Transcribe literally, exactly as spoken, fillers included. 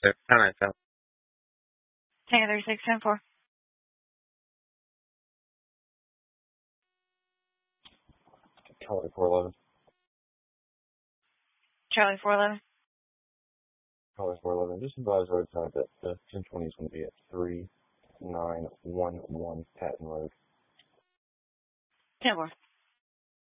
thirty-six, ten nine seven. Tango thirty-six, ten four. Charlie four eleven. Charlie four eleven. Charlie four eleven. Just advise roadside that the ten twenty is going to be at three nine one one Patton Road. ten four.